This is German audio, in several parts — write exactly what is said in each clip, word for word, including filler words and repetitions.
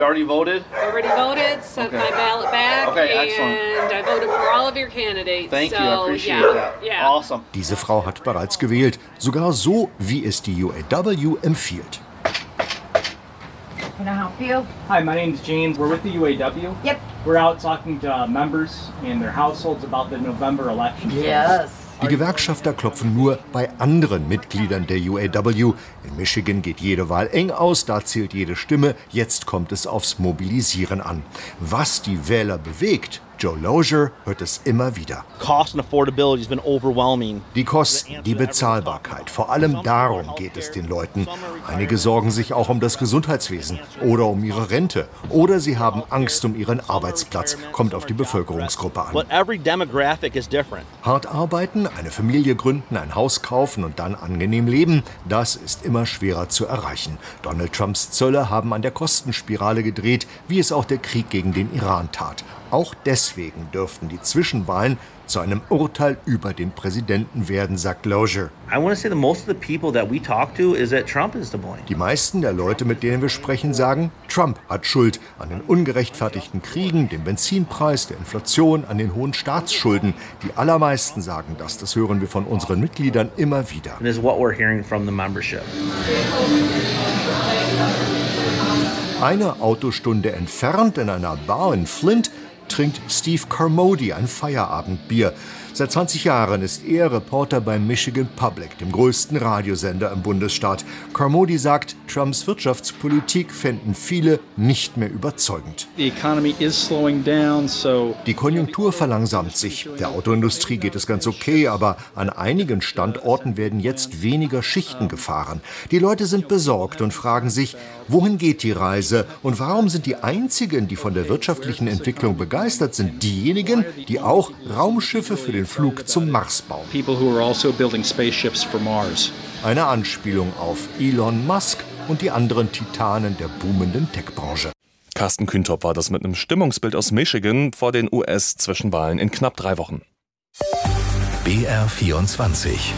Already voted? Already voted, sent Okay. my ballot back, Okay, excellent. and I voted for all of your candidates. Thank so, you, I appreciate yeah, that. yeah. Awesome. Diese Frau hat bereits gewählt, sogar so, wie es die U A W empfiehlt. Can I help you? Hi, my name's James. We're with the U A W. Yep. We're out talking to uh, members and their households about the November election. Yes. Die Gewerkschafter klopfen nur bei anderen Mitgliedern der U A W. In Michigan geht jede Wahl eng aus, da zählt jede Stimme. Jetzt kommt es aufs Mobilisieren an. Was die Wähler bewegt, Joe Lozier hört es immer wieder. Cost and affordability has been overwhelming. Die Kosten, die Bezahlbarkeit, vor allem darum geht es den Leuten. Einige sorgen sich auch um das Gesundheitswesen oder um ihre Rente. Oder sie haben Angst um ihren Arbeitsplatz. Kommt auf die Bevölkerungsgruppe an. But every demographic is different. Hart arbeiten, eine Familie gründen, ein Haus kaufen und dann angenehm leben, das ist immer schwerer zu erreichen. Donald Trumps Zölle haben an der Kostenspirale gedreht, wie es auch der Krieg gegen den Iran tat. Auch deswegen dürften die Zwischenwahlen zu einem Urteil über den Präsidenten werden, sagt Lozier. I want to say that most of the people that we talk to is that Trump is to blame. Die meisten der Leute, mit denen wir sprechen, sagen, Trump hat Schuld an den ungerechtfertigten Kriegen, dem Benzinpreis, der Inflation, an den hohen Staatsschulden. Die allermeisten sagen das, das hören wir von unseren Mitgliedern immer wieder. And this is what we're hearing from the membership. Eine Autostunde entfernt in einer Bar in Flint trinkt Steve Carmody ein Feierabendbier. Seit zwanzig Jahren ist er Reporter beim Michigan Public, dem größten Radiosender im Bundesstaat. Carmody sagt, Trumps Wirtschaftspolitik fänden viele nicht mehr überzeugend. The economy is slowing down, so Die Konjunktur verlangsamt sich. Der Autoindustrie geht es ganz okay, aber an einigen Standorten werden jetzt weniger Schichten gefahren. Die Leute sind besorgt und fragen sich, wohin geht die Reise? Und warum sind die einzigen, die von der wirtschaftlichen Entwicklung begeistert sind, diejenigen, die auch Raumschiffe für den Flug zum Mars bauen? people who are also building spaceships for Mars. Eine Anspielung auf Elon Musk und die anderen Titanen der boomenden Tech-Branche. Carsten Kühntop war das mit einem Stimmungsbild aus Michigan vor den U S-Zwischenwahlen in knapp drei Wochen. B R vierundzwanzig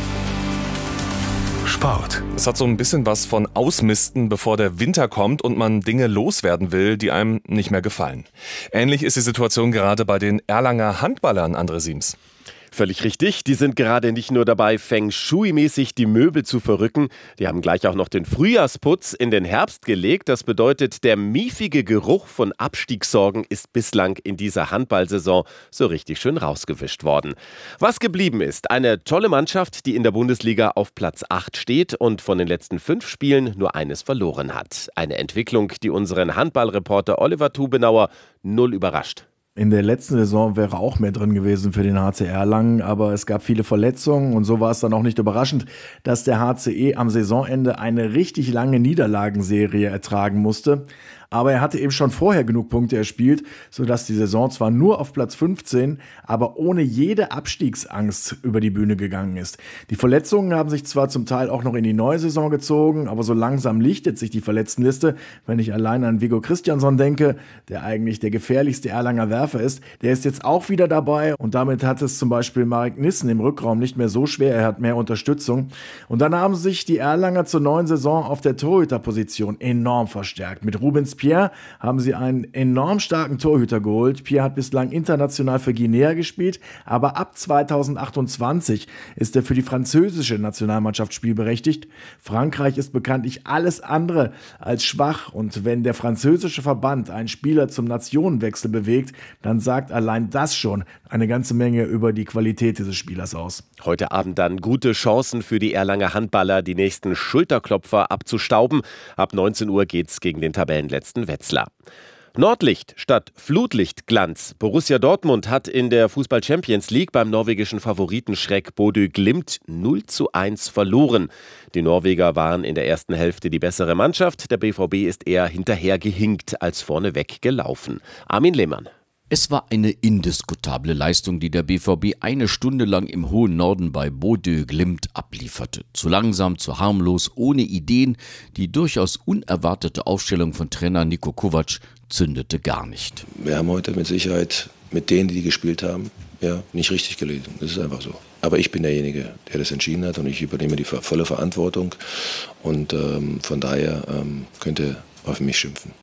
Sport. Es hat so ein bisschen was von Ausmisten, bevor der Winter kommt und man Dinge loswerden will, die einem nicht mehr gefallen. Ähnlich ist die Situation gerade bei den Erlanger Handballern, André Siems. Völlig richtig. Die sind gerade nicht nur dabei, Feng Shui-mäßig die Möbel zu verrücken. Die haben gleich auch noch den Frühjahrsputz in den Herbst gelegt. Das bedeutet, der miefige Geruch von Abstiegssorgen ist bislang in dieser Handballsaison so richtig schön rausgewischt worden. Was geblieben ist, eine tolle Mannschaft, die in der Bundesliga auf Platz acht steht und von den letzten fünf Spielen nur eines verloren hat. Eine Entwicklung, die unseren Handballreporter Oliver Tubenauer null überrascht. In der letzten Saison wäre auch mehr drin gewesen für den H C Erlangen, aber es gab viele Verletzungen und so war es dann auch nicht überraschend, dass der H C E am Saisonende eine richtig lange Niederlagenserie ertragen musste. Aber er hatte eben schon vorher genug Punkte erspielt, sodass die Saison zwar nur auf Platz fünfzehn, aber ohne jede Abstiegsangst über die Bühne gegangen ist. Die Verletzungen haben sich zwar zum Teil auch noch in die neue Saison gezogen, aber so langsam lichtet sich die Verletztenliste. Wenn ich allein an Viggo Christiansson denke, der eigentlich der gefährlichste Erlanger Werfer ist, der ist jetzt auch wieder dabei und damit hat es zum Beispiel Marek Nissen im Rückraum nicht mehr so schwer, er hat mehr Unterstützung. Und dann haben sich die Erlanger zur neuen Saison auf der Torhüterposition enorm verstärkt. Mit Rubens Pierre haben sie einen enorm starken Torhüter geholt. Pierre hat bislang international für Guinea gespielt, aber ab zweitausendachtundzwanzig ist er für die französische Nationalmannschaft spielberechtigt. Frankreich ist bekanntlich alles andere als schwach und wenn der französische Verband einen Spieler zum Nationenwechsel bewegt, dann sagt allein das schon eine ganze Menge über die Qualität dieses Spielers aus. Heute Abend dann gute Chancen für die Erlanger Handballer, die nächsten Schulterklopfer abzustauben. Ab neunzehn Uhr geht's gegen den Tabellenletzten Wetzlar. Nordlicht statt Flutlichtglanz. Borussia Dortmund hat in der Fußball-Champions League beim norwegischen Favoriten Schreck Bodø Glimt null zu eins verloren. Die Norweger waren in der ersten Hälfte die bessere Mannschaft. Der B V B ist eher hinterhergehinkt als vorneweg gelaufen. Armin Lehmann. Es war eine indiskutable Leistung, die der B V B eine Stunde lang im hohen Norden bei Bodø Glimt ablieferte. Zu langsam, zu harmlos, ohne Ideen. Die durchaus unerwartete Aufstellung von Trainer Niko Kovac zündete gar nicht. Wir haben heute mit Sicherheit mit denen, die gespielt haben, ja, nicht richtig gelesen. Das ist einfach so. Aber ich bin derjenige, der das entschieden hat und ich übernehme die volle Verantwortung. Und ähm, von daher ähm, könnte auf mich schimpfen.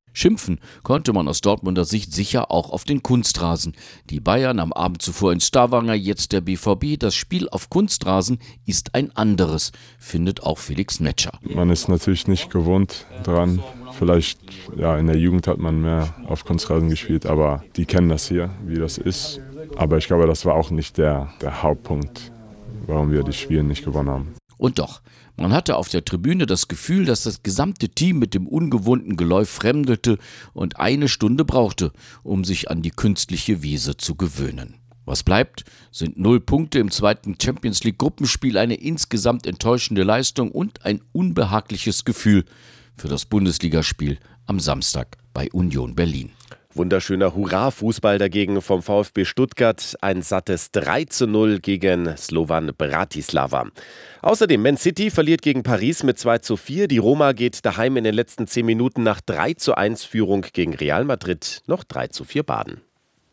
Schimpfen konnte man aus Dortmunder Sicht sicher auch auf den Kunstrasen. Die Bayern am Abend zuvor in Stavanger, jetzt der B V B. Das Spiel auf Kunstrasen ist ein anderes, findet auch Felix Metscher. Man ist natürlich nicht gewohnt dran. Vielleicht, ja, in der Jugend hat man mehr auf Kunstrasen gespielt, aber die kennen das hier, wie das ist. Aber ich glaube, das war auch nicht der, der Hauptpunkt, warum wir die Spiele nicht gewonnen haben. Und doch, man hatte auf der Tribüne das Gefühl, dass das gesamte Team mit dem ungewohnten Geläuf fremdelte und eine Stunde brauchte, um sich an die künstliche Wiese zu gewöhnen. Was bleibt, sind null Punkte im zweiten Champions-League-Gruppenspiel, eine insgesamt enttäuschende Leistung und ein unbehagliches Gefühl für das Bundesligaspiel am Samstag bei Union Berlin. Wunderschöner Hurra-Fußball dagegen vom VfB Stuttgart. Ein sattes drei zu null gegen Slovan Bratislava. Außerdem, Man City verliert gegen Paris mit zwei zu vier. Die Roma geht daheim in den letzten zehn Minuten nach drei zu eins Führung gegen Real Madrid noch drei zu vier baden.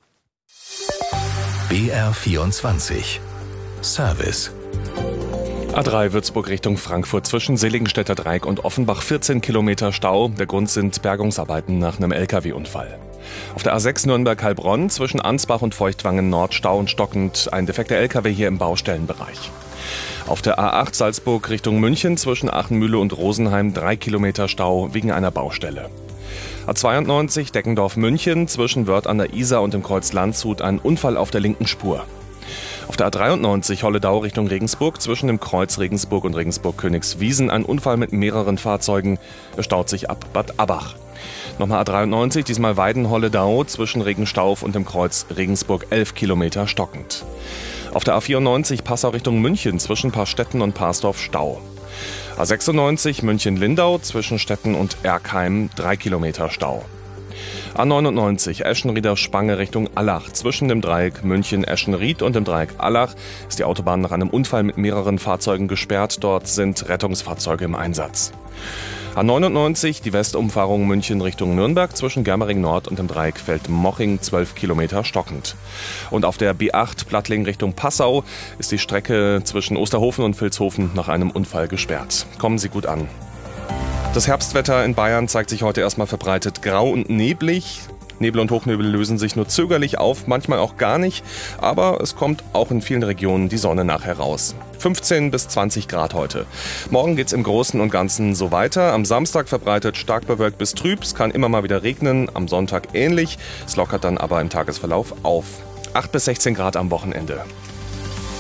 B R vierundzwanzig Service. A drei Würzburg Richtung Frankfurt zwischen Seligenstädter Dreieck und Offenbach vierzehn Kilometer Stau. Der Grund sind Bergungsarbeiten nach einem L K W-Unfall. Auf der A sechs Nürnberg-Heilbronn zwischen Ansbach und Feuchtwangen Nord Stau und stockend. Ein defekter L K W hier im Baustellenbereich. Auf der A acht Salzburg Richtung München zwischen Achenmühle und Rosenheim drei Kilometer Stau wegen einer Baustelle. A zweiundneunzig Deckendorf-München zwischen Wörth an der Isar und dem Kreuz Landshut ein Unfall auf der linken Spur. Auf der A dreiundneunzig Holledau Richtung Regensburg zwischen dem Kreuz Regensburg und Regensburg-Königswiesen ein Unfall mit mehreren Fahrzeugen. Es staut sich ab Bad Abbach. Nochmal A dreiundneunzig, diesmal Weiden-Holledau zwischen Regenstauf und dem Kreuz Regensburg elf Kilometer stockend. Auf der A vierundneunzig Passau Richtung München zwischen Paarstetten und Parsdorf Stau. A sechsundneunzig München-Lindau zwischen Stetten und Erkheim drei Kilometer Stau. A neunundneunzig Eschenrieder-Spange Richtung Allach. Zwischen dem Dreieck München-Eschenried und dem Dreieck Allach ist die Autobahn nach einem Unfall mit mehreren Fahrzeugen gesperrt. Dort sind Rettungsfahrzeuge im Einsatz. A neunundneunzig die Westumfahrung München Richtung Nürnberg zwischen Germering Nord und dem Dreieck Feldmoching zwölf Kilometer stockend. Und auf der B acht Plattling Richtung Passau ist die Strecke zwischen Osterhofen und Vilshofen nach einem Unfall gesperrt. Kommen Sie gut an. Das Herbstwetter in Bayern zeigt sich heute erstmal verbreitet grau und neblig. Nebel und Hochnebel lösen sich nur zögerlich auf, manchmal auch gar nicht. Aber es kommt auch in vielen Regionen die Sonne nachher raus. fünfzehn bis zwanzig Grad heute. Morgen geht's im Großen und Ganzen so weiter. Am Samstag verbreitet stark bewölkt bis trüb. Es kann immer mal wieder regnen. Am Sonntag ähnlich. Es lockert dann aber im Tagesverlauf auf. acht bis sechzehn Grad am Wochenende.